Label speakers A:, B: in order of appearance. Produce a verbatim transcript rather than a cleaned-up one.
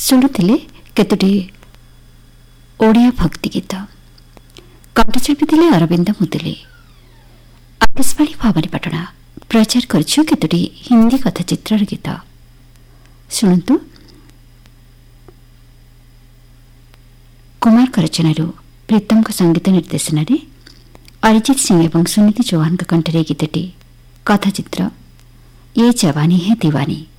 A: ଶୁଣୁଥିଲେ କେତୋଟି ଓଡ଼ିଆ ଭକ୍ତି ଗୀତ। କଣ୍ଠଶିଳ୍ପୀ ଥିଲେ ଅରବିନ୍ଦ ମୁଦୁଲି। ଆକାଶବାଣୀ ଭବାନୀପାଟଣା ପ୍ରଚାର କରିଛୁ କେତୋଟି ହିନ୍ଦୀ କଥାଚିତ୍ରର ଗୀତ। ଶୁଣନ୍ତୁ କୁମାରଙ୍କ ରଚନାରୁ ପ୍ରୀତମଙ୍କ ସଙ୍ଗୀତ ନିର୍ଦ୍ଦେଶନାରେ ଅରିଜିତ ସିଂ ଏବଂ ସୁନିଧି ଚୌହାନଙ୍କ କଣ୍ଠରେ ଗୀତଟି। କଥାଚିତ୍ର ଏ ଯବାନୀ ହେ ଦିୱାନୀ।